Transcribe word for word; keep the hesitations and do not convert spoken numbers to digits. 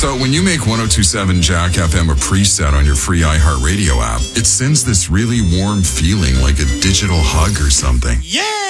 So when you make one oh two point seven Jack F M a preset on your free iHeartRadio app, it sends this really warm feeling like a digital hug or something. Yeah!